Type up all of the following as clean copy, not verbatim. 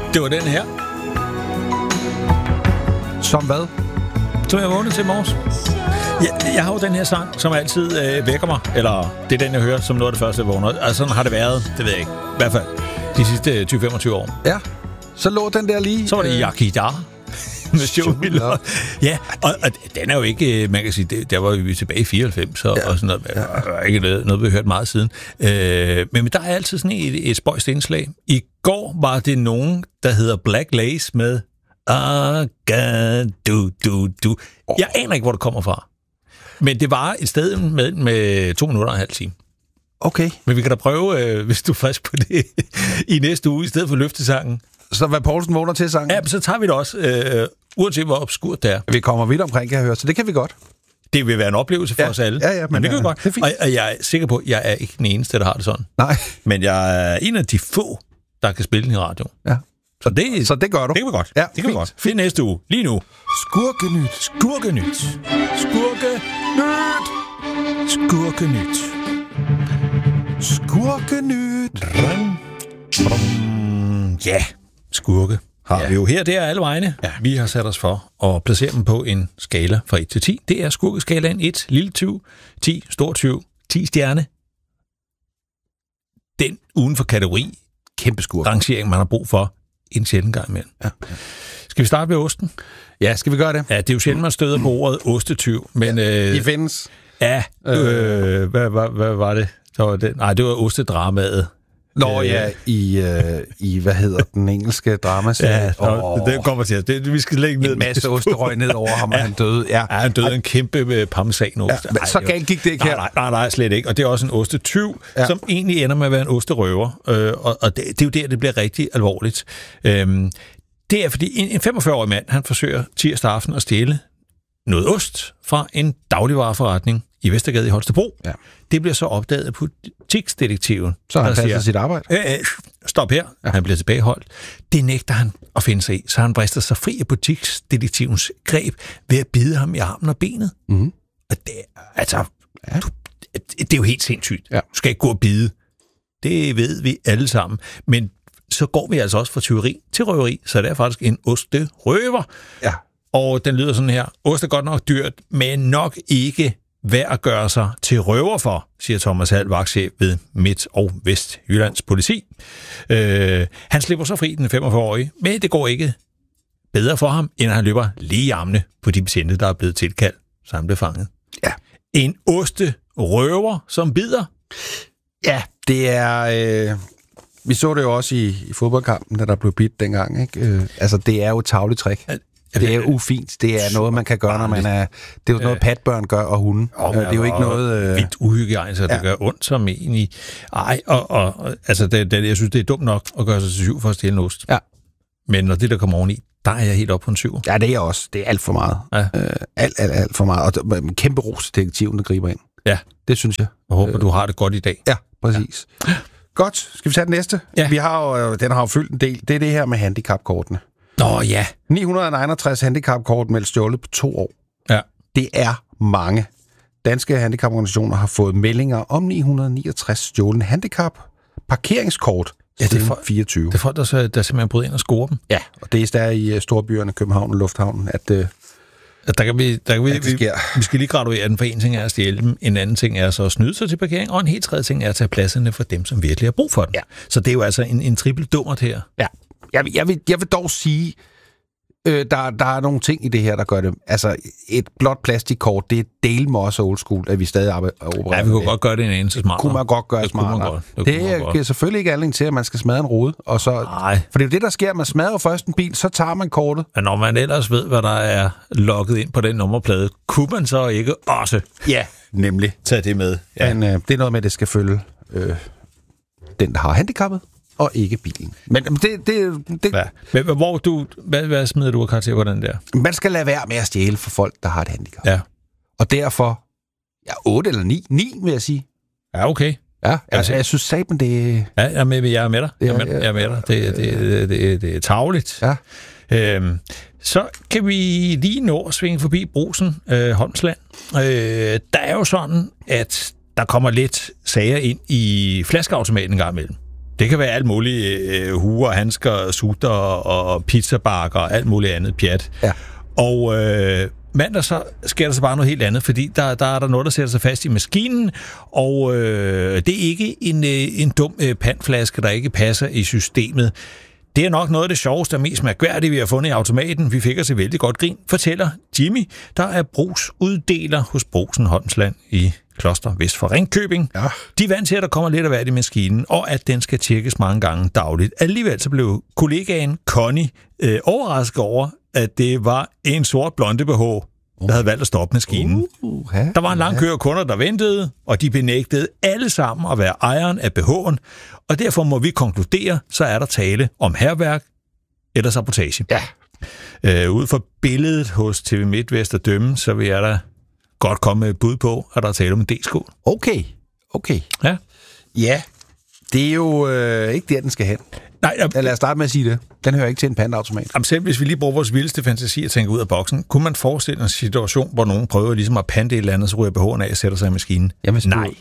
Det var den her. Som hvad? Som jeg vågnede til i morges. Jeg har jo den her sang, som altid vækker mig. Eller det er den, jeg hører som noget af det første, jeg vågner. Altså sådan har det været, det ved jeg ikke. I hvert fald de sidste 20-25 år. Ja, så lå den der lige. Så var det Yakidar med Show Me Love. Ja, og den er jo ikke, man kan sige, der var vi tilbage i 94 og sådan noget. Ja. Ikke noget, vi har hørt meget siden. Men der er altid sådan et spøjst indslag. I går var det nogen, der hedder Black Lace med du. Jeg aner ikke, hvor det kommer fra. Men det var et sted med 2 minutter og en halv time. Okay. Men vi kan da prøve, hvis du er frisk på det, i næste uge, i stedet for løftesangen. Så hvad Poulsen vågner til sangen? Ja, så tager vi det også, uanset hvor obskurt det er. Vi kommer vidt omkring, kan jeg høre, så det kan vi godt. Det vil være en oplevelse for os alle. Ja, men det kan vi godt. Og jeg er sikker på, at jeg er ikke den eneste, der har det sådan. Nej. Men jeg er en af de få, der kan spille den i radio. Ja. Så det gør du. Det kan vi godt. Ja, det kan vi godt. Det er næste uge. Lige nu. Skurkenyt. Ja, skurke har vi jo her. Det er alle vegne. Ja. Vi har sat os for at placere dem på en skala fra 1 til 10. Det er skurkeskalaen 1, lille 20, 10, stor 20, 10 stjerne. Den uden for kategori, kæmpe skurk. Rangering, man har brug for en sjældent gang imellem. Ja. Skal vi starte med osten? Ja, skal vi gøre det? Ja, det er jo sjældent, man støder på ordet ostetyv, men... De findes. Ja, hvad var det? Nej, det var ostedramaet. Nå ja, i hvad hedder den engelske dramaserie? Ja, det kommer til. Vi skal slet ikke ned. En masse osterøg ned over ham, og han døde. Ja, han døde en kæmpe parmesanost. Ja, så galt gik det ikke her. Nej, slet ikke. Og det er også en ostetyv, som egentlig ender med at være en osterøver. Og det er jo der, det bliver rigtig alvorligt. Det er fordi en 45-årig mand, han forsøger tirsdag aften at stjæle noget ost fra en dagligvareforretning i Vestergade i Holstebro. Ja. Det bliver så opdaget af butiksdetektiven. Så han passer sit arbejde. Stop her. Ja. Han bliver tilbageholdt. Det nægter han at finde sig i, så han brister sig fri af butiksdetektivens greb ved at bide ham i armen og benet. Mm. Og det er jo helt sindssygt. Ja. Du skal ikke gå og bide. Det ved vi alle sammen. Men så går vi altså også fra tyveri til røveri, så det er faktisk en osterøver. Ja. Og den lyder sådan her. Ost er godt nok dyrt, men nok ikke værd at gøre sig til røver for, siger Thomas Hall, vagtchef ved Midt- og Vestjyllands politi. Han slipper så fri, den 45-årige, men det går ikke bedre for ham, end han løber lige i armene på de betjente, der er blevet tilkaldt, så han blev fanget. Ja. En osterøver, som bider. Ja, det er... vi så det jo også i fodboldkampen, da der blev bidt dengang, ikke? Altså, det er jo et tarveligt trick. Det er ufint. Det er noget, man kan gøre, når man er... Det er jo noget, patbørn gør, og hunden. Det er jo ikke noget... Vildt uhygiejnisk, så det gør ondt som egentlig... Altså, jeg synes, det er dumt nok at gøre sig til 7 for at stjæle en ost. Ja. Men når det, der kommer oveni, der er jeg helt op på en 7. Ja, det er også. Det er alt for meget. Ja. Alt for meget. Og kæmpe ros til detektiven, der griber ind. Ja. Det synes jeg. Jeg håber, du har det godt i dag. Ja, præcis. Ja. Godt. Skal vi tage den næste? Ja. Den har jo fyldt en del. Det er det her med handicapkortene. Nå ja. 961 handicapkort meldt stjålet på 2 år. Ja. Det er mange. Danske handicaporganisationer har fået meldinger om 969 stjålne handicap-parkeringskort siden 24. Det er folk, der simpelthen bryder ind og scorer dem. Ja, og det er der i storbyerne, København og Lufthavnen, at der kan vi skal lige graduere den, for en ting er at stjæle dem, en anden ting er så at snyde sig til parkering, og en helt tredje ting er at tage pladserne for dem, som virkelig har brug for dem. Ja. Så det er jo altså en trippel dummert her. Ja. Jeg vil dog sige, der er nogle ting i det her, der gør det. Altså, et blåt plastikkort, det er del med også old school, at vi stadig opererer. Ja, vi kunne godt gøre det en anelse smartere. Kunne man godt gøre smartere. Det giver selvfølgelig ikke anledning til, at man skal smadre en rude. Og så, for det er jo det, der sker. Man smadrer først en bil, så tager man kortet. Men når man ellers ved, hvad der er logget ind på den nummerplade, kunne man så ikke også nemlig tage det med? Ja. Men det er noget med, at det skal følge den, der har handicappet, og ikke bilen. Men hvad smider du af karakter på den der? Man skal lade være med at stjæle for folk, der har et handicap. Ja. Og derfor, 8 eller 9. 9, vil jeg sige. Ja, okay. Ja, altså, jeg synes satme, det... Ja, jeg er med dig. Jeg er med dig. Det er tarveligt. Ja. Så kan vi lige nå at svinge forbi Brugsen, Holmsland. Der er jo sådan, at der kommer lidt sager ind i flaskeautomaten en gang imellem. Det kan være alt muligt huer, handsker, sutter og pizzabakker og alt muligt andet pjat. Ja. Og mandag så sker der så bare noget helt andet, fordi der er der noget, der sætter sig fast i maskinen, og det er ikke en dum pantflaske, der ikke passer i systemet. Det er nok noget af det sjoveste og mest mærkværdige, vi har fundet i automaten. Vi fik os et vældig godt grin, fortæller Jimmy, der er brugsuddeler hos Brugsen Holmsland i Kloster vest for Ringkøbing. Ja. De er vant til, at der kommer lidt af hvert i maskinen, og at den skal tjekkes mange gange dagligt. Alligevel så blev kollegaen Connie overrasket over, at det var en sort blonde BH, der havde valgt at stoppe maskinen. Der var en lang kø af kunder, der ventede, og de benægtede alle sammen at være ejeren af BH'en, og derfor må vi konkludere, så er der tale om hærværk eller sabotage. Ja. Ud fra billedet hos TV MidtVest at dømme, så vil jeg da godt komme med et bud på, at der er tale om en D-skål. Okay. Ja. Ja, det er jo ikke der, den skal hen. Nej, lad os starte med at sige det. Den hører ikke til en pantautomat. Jamen selv hvis vi lige bruger vores vildeste fantasi og tænker ud af boksen, kunne man forestille en situation, hvor nogen prøver ligesom at pante et eller andet, så ryger BH'en af og sætter sig i maskinen? Jamen, nej.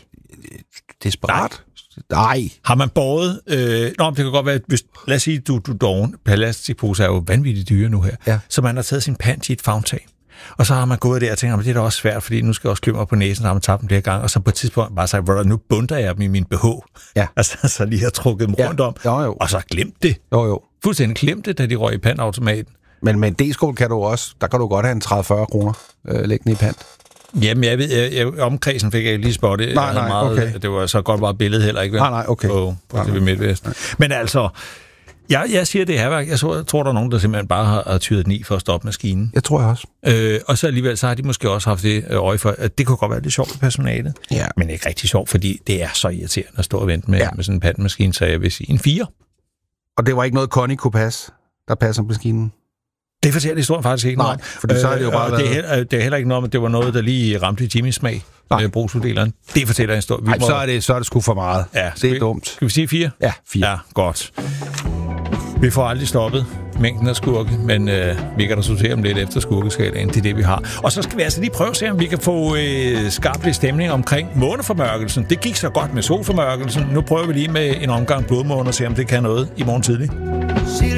Desperat? Nej. Har man båret... det kan godt være, hvis... Lad os sige, du doven. Plastikposer er jo vanvittigt dyre nu her. Ja. Så man har taget sin pant i et favntag. Og så har man gået der og tænkt, at det er da også svært, fordi nu skal jeg også klø mig på næsen, så har man tabt dem flere gange. Og så på et tidspunkt bare sagt, nu bunder jeg dem i min BH. Ja. Altså, så lige har trukket dem rundt om. Jo. Og så glemt det. Jo. Fuldstændig glemt det, da de røg i pantautomaten. Men med en D-skål kan du også, der kan du godt have en 30-40 kroner liggende i pant. Jamen, jeg ved, omkredsen fik jeg lige spottet. Nej, okay. Det var så godt bare billedet heller ikke. Nej, okay. På TV MidtVest. Men altså... Jeg siger, det er hærværk. Jeg tror, der er nogen, der simpelthen bare har tyret den i for at stoppe maskinen. Jeg tror jeg også. Og så alligevel, så har de måske også haft det øje for, at det kunne godt være lidt sjovt for personalet. Ja. Men ikke rigtig sjovt, fordi det er så irriterende at stå og vente med sådan en pantmaskine, så jeg vil sige en 4. Og det var ikke noget, Connie kunne passe, der passer maskinen? Det fortæller historien faktisk ikke noget. Nej, for så er det jo bare det er heller ikke noget, men det var noget, der lige ramte Jimmys smag med brugsuddeleren. Det fortæller historien. Nej, så er det sgu for meget. Ja, det er dumt. Skal vi sige 4? Ja, 4. Ja, godt. Vi får aldrig stoppet mængden af skurke, men vi kan da sortere dem lidt efter skurkeskalaen. Det er det, vi har. Og så skal vi altså lige prøve at se, om vi kan få skabt lidt stemning omkring måneformørkelsen. Det gik så godt med solformørkelsen. Nu prøver vi lige med en omgang blodmåne og se, om det kan noget i morgen tidlig.